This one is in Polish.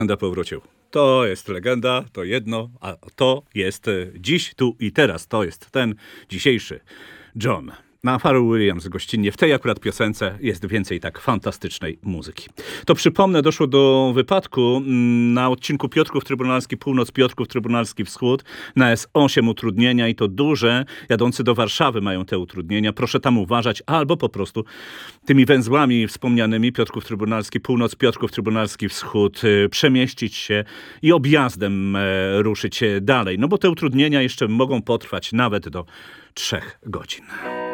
Legenda powrócił. To jest legenda, to jedno, a to jest dziś, tu i teraz. To jest ten dzisiejszy John. Na Pharrell Williams gościnnie. W tej akurat piosence jest więcej tak fantastycznej muzyki. To przypomnę, doszło do wypadku na odcinku Piotrków Trybunalski Północ, Piotrków Trybunalski Wschód. Na S8 utrudnienia i to duże. Jadący do Warszawy mają te utrudnienia. Proszę tam uważać albo po prostu tymi węzłami wspomnianymi Piotrków Trybunalski Północ, Piotrków Trybunalski Wschód przemieścić się i objazdem ruszyć dalej. No bo te utrudnienia jeszcze mogą potrwać nawet do 3 godzin.